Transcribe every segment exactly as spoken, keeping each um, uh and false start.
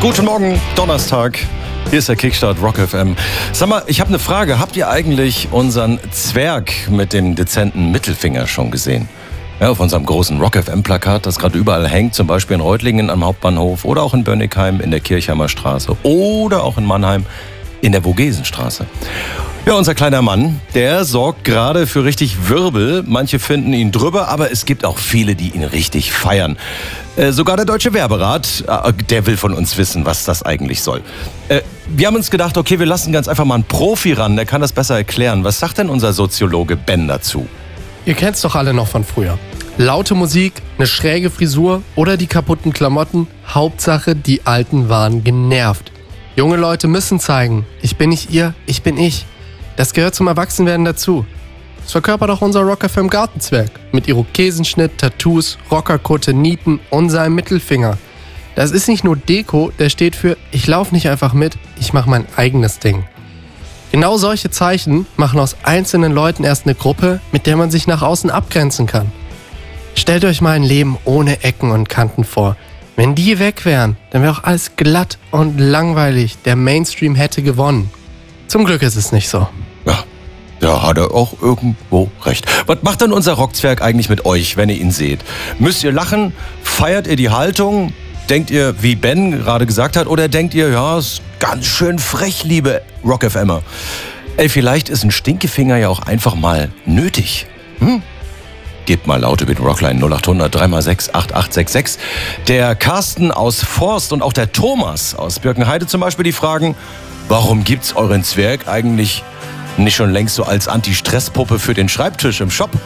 Guten Morgen, Donnerstag. Hier ist der Kickstart Rock F M. Sag mal, ich habe eine Frage. Habt ihr eigentlich unseren Zwerg mit dem dezenten Mittelfinger schon gesehen? Ja, auf unserem großen Rock F M-Plakat, das gerade überall hängt, zum Beispiel in Reutlingen am Hauptbahnhof oder auch in Bönnigheim in der Kirchheimer Straße oder auch in Mannheim in der Vogesenstraße. Ja, unser kleiner Mann, der sorgt gerade für richtig Wirbel. Manche finden ihn drüber, aber es gibt auch viele, die ihn richtig feiern. Äh, sogar der Deutsche Werberat, äh, der will von uns wissen, was das eigentlich soll. Äh, wir haben uns gedacht, okay, wir lassen ganz einfach mal einen Profi ran, der kann das besser erklären. Was sagt denn unser Soziologe Ben dazu? Ihr kennt's doch alle noch von früher. Laute Musik, eine schräge Frisur oder die kaputten Klamotten. Hauptsache, die Alten waren genervt. Junge Leute müssen zeigen, ich bin nicht ihr, ich bin ich. Das gehört zum Erwachsenwerden dazu. Das verkörpert auch unser Rock F M Gartenzwerg. Mit Irokesenschnitt, Tattoos, Rockerkutte, Nieten und seinem Mittelfinger. Das ist nicht nur Deko, der steht für ich laufe nicht einfach mit, ich mache mein eigenes Ding. Genau solche Zeichen machen aus einzelnen Leuten erst eine Gruppe, mit der man sich nach außen abgrenzen kann. Stellt euch mal ein Leben ohne Ecken und Kanten vor. Wenn die weg wären, dann wäre auch alles glatt und langweilig. Der Mainstream hätte gewonnen. Zum Glück ist es nicht so. Ja, da hat er auch irgendwo recht. Was macht denn unser Rockzwerg eigentlich mit euch, wenn ihr ihn seht? Müsst ihr lachen? Feiert ihr die Haltung? Denkt ihr, wie Ben gerade gesagt hat? Oder denkt ihr, ja, ist ganz schön frech, liebe Rock-FMer? Ey, vielleicht ist ein Stinkefinger ja auch einfach mal nötig. Hm? Gebt mal laut über den Rockline null acht hundert drei mal sechs acht acht sechs sechs. Der Carsten aus Forst und auch der Thomas aus Birkenheide zum Beispiel, die fragen, warum gibt's euren Zwerg eigentlich nicht schon längst so als Anti-Stress-Puppe für den Schreibtisch im Shop?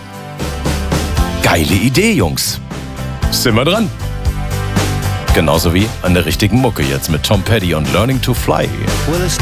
Geile Idee, Jungs. Sind wir dran? Genauso wie an der richtigen Mucke jetzt mit Tom Petty und Learning to Fly.